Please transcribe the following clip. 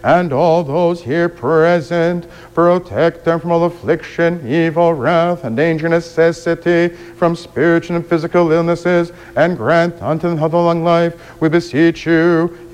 and all those here present. Protect them from all affliction, evil, wrath, and danger, necessity, from spiritual and physical illnesses, and grant unto them health and long life, we beseech you.